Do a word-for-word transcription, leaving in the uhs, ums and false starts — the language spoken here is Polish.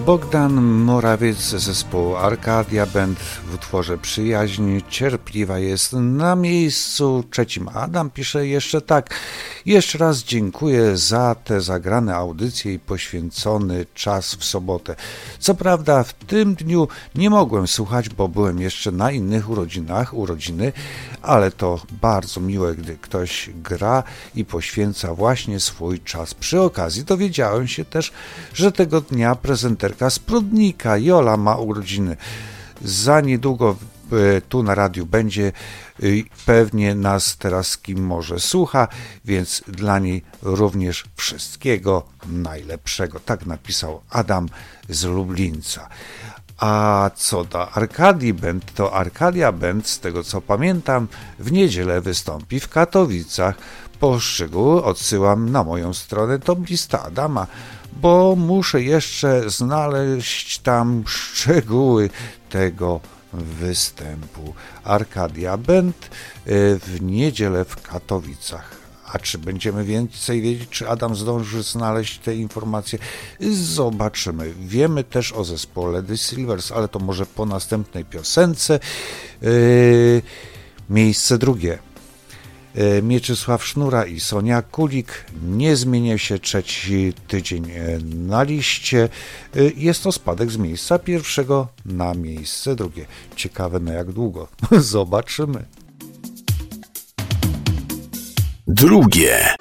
Bogdan Morawiec z zespołu Arcadia Band w utworze Przyjaźń cierpliwa jest na miejscu trzecim. Adam pisze jeszcze tak: jeszcze raz dziękuję za te zagrane audycje i poświęcony czas w sobotę. Co prawda w tym dniu nie mogłem słuchać, bo byłem jeszcze na innych urodzinach, urodziny, ale to bardzo miłe, gdy ktoś gra i poświęca właśnie swój czas. Przy okazji dowiedziałem się też, że tego dnia prezenterka z Prudnika, Jola, ma urodziny. Za niedługo tu na radiu będzie, pewnie nas teraz kim może słucha, więc dla niej również wszystkiego najlepszego. Tak napisał Adam z Lublińca. A co do Arcadii Band, to Arcadia Band, z tego co pamiętam, w niedzielę wystąpi w Katowicach. Po szczegóły odsyłam na moją stronę Top Lista Adama, bo muszę jeszcze znaleźć tam szczegóły tego występu. Arcadia Band w niedzielę w Katowicach. A czy będziemy więcej wiedzieć, czy Adam zdąży znaleźć te informacje? Zobaczymy. Wiemy też o zespole The Silvers, ale to może po następnej piosence. Yy, miejsce drugie. Mieczysław Sznura i Sonia Kulik. Nie zmienia się trzeci tydzień na liście. Jest to spadek z miejsca pierwszego na miejsce drugie. Ciekawe na jak długo. Zobaczymy. Drugie.